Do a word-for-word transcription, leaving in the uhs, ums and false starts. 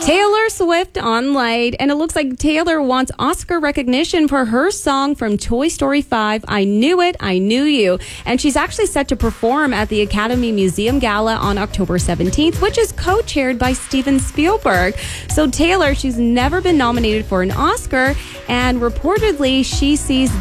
Taylor Swift on Light, and it looks like Taylor wants Oscar recognition for her song from Toy Story five, I Knew It, I Knew You. And she's actually set to perform at the Academy Museum Gala on October seventeenth, which is co-chaired by Steven Spielberg. So Taylor, she's never been nominated for an Oscar, and reportedly she sees